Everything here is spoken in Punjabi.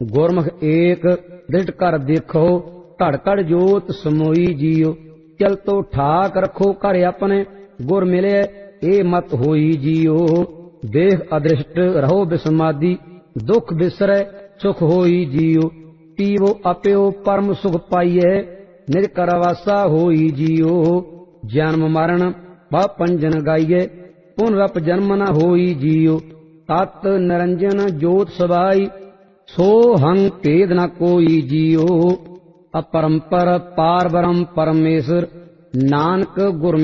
ਗੁਰਮੁਖ ਏਕ ਦ੍ਰਿੜ ਕਰ ਦੇਖੋ, ਘੜ ਘੜ ਜੋਤ ਸਮੋਈ ਜੀਓ। ਚਲ ਤੋ ਠਾਕ ਰੱਖੋ ਘਰ ਆਪਣੇ, ਗੁਰ ਮਿਲੇ ਇਹ ਮਤ ਹੋਈ ਜੀਓ। ਦੇਖ ਅਦ੍ਰਿਸ਼ਟ ਰਹੋ ਬਿਸਮਾਦੀ, ਦੁਖ ਬਿਸਰੈ ਸੁਖ ਹੋਈ ਜੀਓ। ਪੀਵੋ ਅਪਿਓ ਪਰਮ ਸੁਖ ਪਾਈਐ, ਨਿਜ ਕਰ ਵਾਸਾ ਹੋਈ ਜੀਓ। ਜਨਮ ਮਰਨ ਬਾ ਪੰਜਨ ਗਾਈਐ, ਪੁਨਰਪ ਜਨਮ ਨ ਹੋਈ ਜੀਓ। ਤਤ ਨਿਰੰਜਨ ਜੋਤ ਸਬਾਈ, ਸੋ ਹੰ ਭੇਦ ਨ ਕੋਈ ਜੀਓ। ਅਪਰੰਪਰ ਪਾਰ ਬ੍ਰਹਮ ਪਰਮੇਸ਼ਰ, ਨਾਨਕ ਗੁਰ